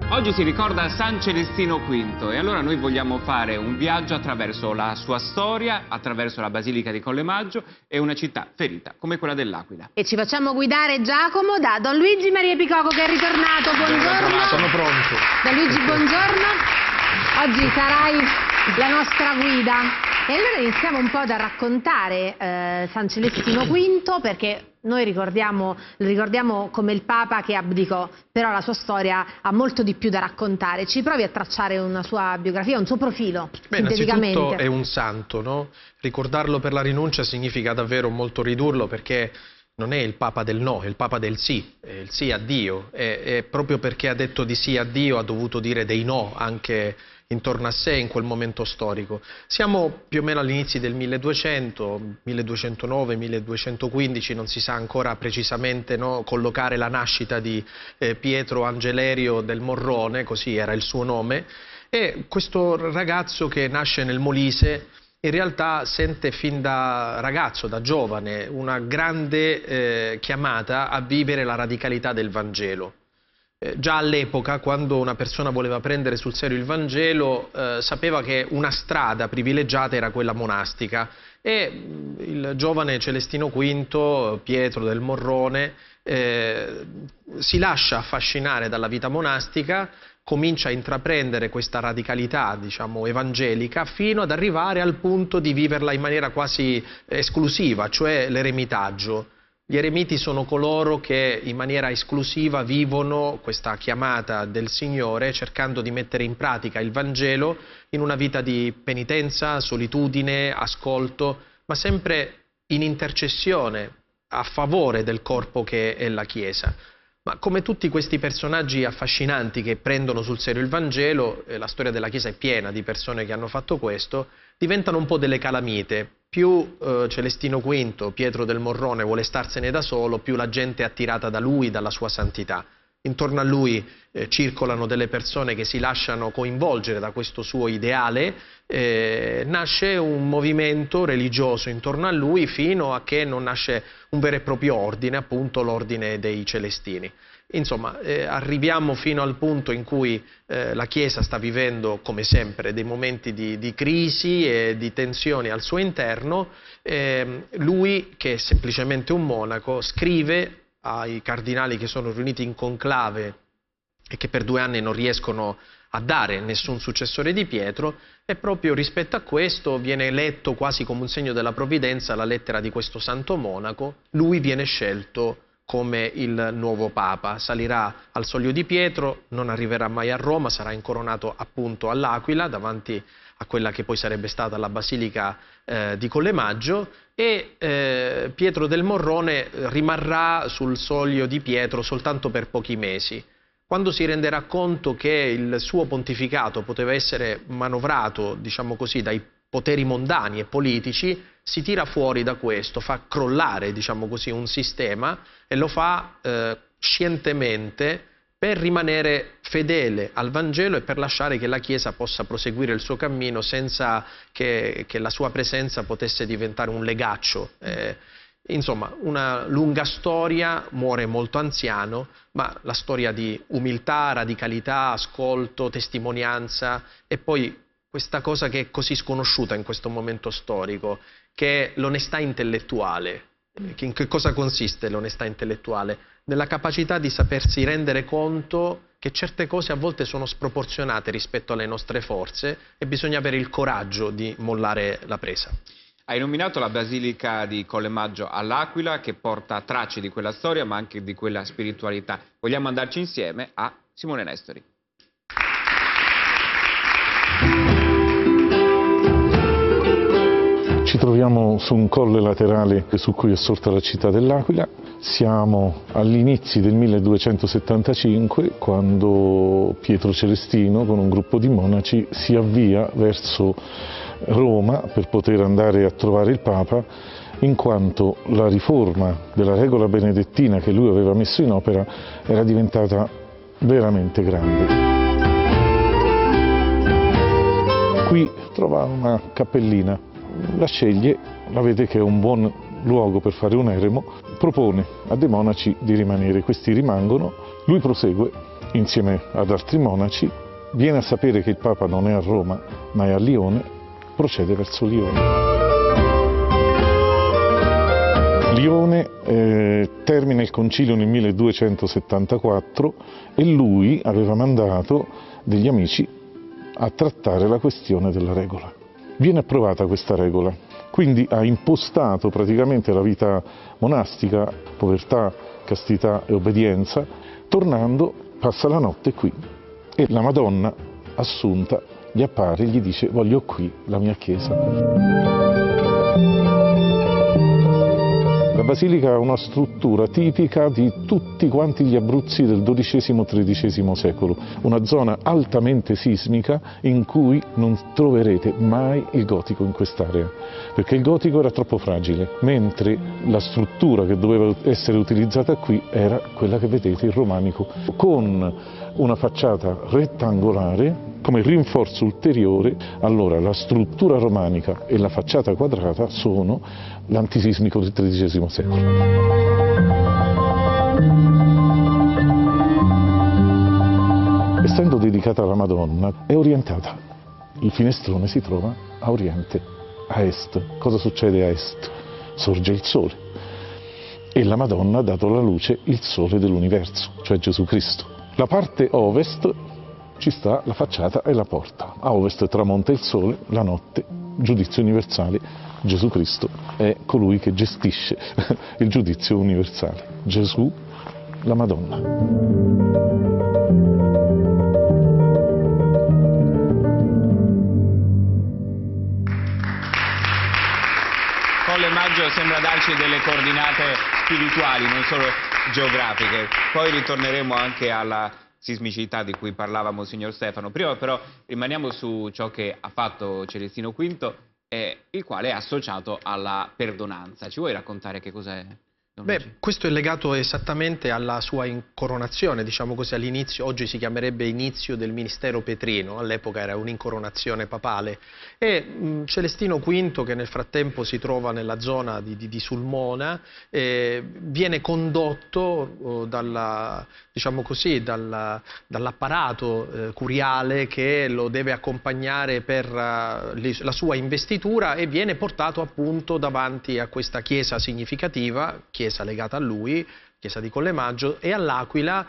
Oggi si ricorda San Celestino V e allora noi vogliamo fare un viaggio attraverso la sua storia, attraverso la Basilica di Colle Maggio e una città ferita come quella dell'Aquila. E ci facciamo guidare, Giacomo, da Don Luigi Maria Picoco, che è ritornato. Buongiorno. Sono pronto. Don Luigi, buongiorno. Oggi sarai la nostra guida. E allora iniziamo un po' da raccontare San Celestino V, perché noi lo ricordiamo come il Papa che abdicò, però la sua storia ha molto di più da raccontare. Ci provi a tracciare una sua biografia, un suo profilo, sinteticamente. Innanzitutto è un santo, no? Ricordarlo per la rinuncia significa davvero molto ridurlo, perché non è il Papa del no, è il Papa del sì, è il sì a Dio. E proprio perché ha detto di sì a Dio ha dovuto dire dei no anche intorno a sé in quel momento storico. Siamo più o meno all'inizio del 1200, 1209, 1215, non si sa ancora precisamente, no, collocare la nascita di Pietro Angelerio del Morrone, così era il suo nome, e questo ragazzo che nasce nel Molise in realtà sente fin da ragazzo, da giovane, una grande chiamata a vivere la radicalità del Vangelo. Già all'epoca, quando una persona voleva prendere sul serio il Vangelo, sapeva che una strada privilegiata era quella monastica, e il giovane Celestino V, Pietro del Morrone, si lascia affascinare dalla vita monastica, comincia a intraprendere questa radicalità, diciamo, evangelica, fino ad arrivare al punto di viverla in maniera quasi esclusiva, cioè l'eremitaggio. Gli eremiti sono coloro che in maniera esclusiva vivono questa chiamata del Signore, cercando di mettere in pratica il Vangelo in una vita di penitenza, solitudine, ascolto, ma sempre in intercessione a favore del corpo che è la Chiesa. Ma come tutti questi personaggi affascinanti che prendono sul serio il Vangelo, la storia della Chiesa è piena di persone che hanno fatto questo, diventano un po' delle calamite. Più Celestino V, Pietro del Morrone, vuole starsene da solo, più la gente è attirata da lui, dalla sua santità. Intorno a lui circolano delle persone che si lasciano coinvolgere da questo suo ideale, nasce un movimento religioso intorno a lui fino a che non nasce un vero e proprio ordine, appunto l'ordine dei Celestini. Insomma, arriviamo fino al punto in cui la Chiesa sta vivendo, come sempre, dei momenti di crisi e di tensioni al suo interno. Lui, che è semplicemente un monaco, scrive ai cardinali che sono riuniti in conclave e che per 2 anni non riescono a dare nessun successore di Pietro, e proprio rispetto a questo viene letto quasi come un segno della provvidenza la lettera di questo santo monaco. Lui viene scelto come il nuovo Papa, salirà al Soglio di Pietro, non arriverà mai a Roma, sarà incoronato appunto all'Aquila, davanti a quella che poi sarebbe stata la Basilica di Colle Maggio, e Pietro del Morrone rimarrà sul Soglio di Pietro soltanto per pochi mesi. Quando si renderà conto che il suo pontificato poteva essere manovrato, diciamo così, dai poteri mondani e politici, si tira fuori da questo, fa crollare, diciamo così, un sistema, e lo fa scientemente per rimanere fedele al Vangelo e per lasciare che la Chiesa possa proseguire il suo cammino senza che la sua presenza potesse diventare un legaccio. Insomma, una lunga storia, muore molto anziano, ma la storia di umiltà, radicalità, ascolto, testimonianza, e poi questa cosa che è così sconosciuta in questo momento storico, che è l'onestà intellettuale. In che cosa consiste l'onestà intellettuale? Nella capacità di sapersi rendere conto che certe cose a volte sono sproporzionate rispetto alle nostre forze e bisogna avere il coraggio di mollare la presa. Hai nominato la Basilica di Colle Maggio all'Aquila, che porta tracce di quella storia ma anche di quella spiritualità. Vogliamo andarci insieme a Simone Nestori. Ci troviamo su un colle laterale su cui è sorta la città dell'Aquila. Siamo all'inizio del 1275, quando Pietro Celestino con un gruppo di monaci si avvia verso Roma per poter andare a trovare il Papa, in quanto la riforma della regola benedettina che lui aveva messo in opera era diventata veramente grande. Qui trova una cappellina, la sceglie, la vede che è un buon luogo per fare un eremo, propone a dei monaci di rimanere, questi rimangono, lui prosegue insieme ad altri monaci, viene a sapere che il Papa non è a Roma ma è a Lione, procede verso Lione. Lione termina il concilio nel 1274 e lui aveva mandato degli amici a trattare la questione della regola. Viene approvata questa regola, quindi ha impostato praticamente la vita monastica, povertà, castità e obbedienza, tornando passa la notte qui e la Madonna Assunta gli appare e gli dice: voglio qui la mia chiesa. La basilica ha una struttura tipica di tutti quanti gli Abruzzi del XII-XIII secolo, una zona altamente sismica in cui non troverete mai il gotico in quest'area, perché il gotico era troppo fragile, mentre la struttura che doveva essere utilizzata qui era quella che vedete, il romanico, con una facciata rettangolare. Come rinforzo ulteriore, allora la struttura romanica e la facciata quadrata sono l'antisismico del XIII secolo. Essendo dedicata alla Madonna, è orientata. Il finestrone si trova a oriente, a est. Cosa succede a est? Sorge il sole. E la Madonna ha dato alla luce il sole dell'universo, cioè Gesù Cristo. La parte ovest ci sta la facciata e la porta. A ovest tramonta il sole, la notte, giudizio universale. Gesù Cristo è colui che gestisce il giudizio universale. Gesù, la Madonna. Colle Maggio sembra darci delle coordinate spirituali, non solo geografiche. Poi ritorneremo anche alla sismicità di cui parlava Monsignor Stefano. Prima però rimaniamo su ciò che ha fatto Celestino V, il quale è associato alla perdonanza. Ci vuoi raccontare che cos'è? Questo è legato esattamente alla sua incoronazione, diciamo così, all'inizio, oggi si chiamerebbe inizio del ministero petrino, all'epoca era un'incoronazione papale, e Celestino V, che nel frattempo si trova nella zona di Sulmona, viene condotto dall'apparato curiale che lo deve accompagnare per la sua investitura, e viene portato appunto davanti a questa chiesa significativa, chiesa legata a lui, chiesa di Colle Maggio, e all'Aquila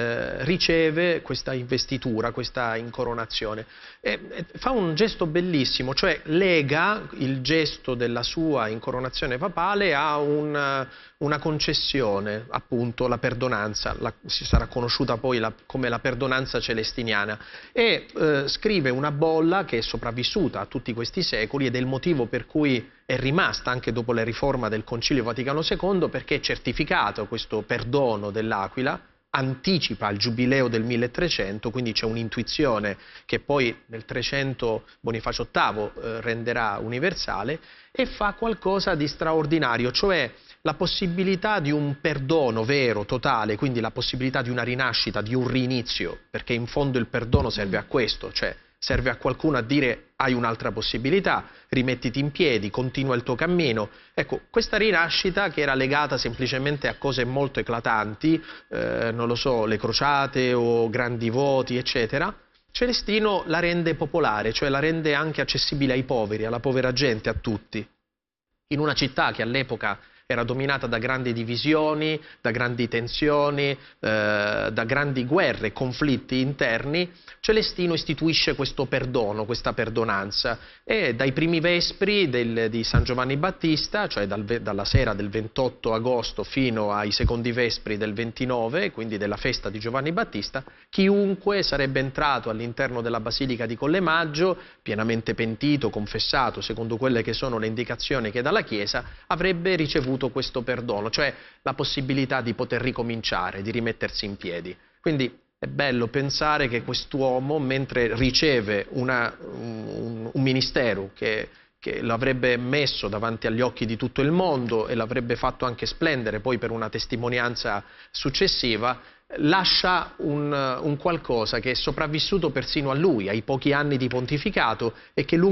riceve questa investitura, questa incoronazione. E fa un gesto bellissimo, cioè lega il gesto della sua incoronazione papale a una concessione, appunto la perdonanza, si sarà conosciuta poi come la perdonanza celestiniana, e scrive una bolla che è sopravvissuta a tutti questi secoli ed è il motivo per cui è rimasta anche dopo la riforma del Concilio Vaticano II, perché è certificato questo perdono dell'Aquila, anticipa il giubileo del 1300, quindi c'è un'intuizione che poi nel 300 Bonifacio VIII renderà universale, e fa qualcosa di straordinario, cioè la possibilità di un perdono vero, totale, quindi la possibilità di una rinascita, di un rinizio, perché in fondo il perdono serve a questo, cioè serve a qualcuno a dire: hai un'altra possibilità, rimettiti in piedi, continua il tuo cammino. Ecco, questa rinascita, che era legata semplicemente a cose molto eclatanti, non lo so, le crociate o grandi voti, eccetera, Celestino la rende popolare, cioè la rende anche accessibile ai poveri, alla povera gente, a tutti. In una città che all'epoca era dominata da grandi divisioni, da grandi tensioni, da grandi guerre, conflitti interni, Celestino istituisce questo perdono, questa perdonanza, e dai primi vespri di San Giovanni Battista, cioè dalla sera del 28 agosto fino ai secondi vespri del 29, quindi della festa di Giovanni Battista, chiunque sarebbe entrato all'interno della Basilica di Colle Maggio, pienamente pentito, confessato, secondo quelle che sono le indicazioni che dà la Chiesa, avrebbe ricevuto questo perdono, cioè la possibilità di poter ricominciare, di rimettersi in piedi. Quindi è bello pensare che quest'uomo, mentre riceve un ministero che l'avrebbe messo davanti agli occhi di tutto il mondo e l'avrebbe fatto anche splendere poi per una testimonianza successiva, lascia un qualcosa che è sopravvissuto persino a lui, ai pochi anni di pontificato, e che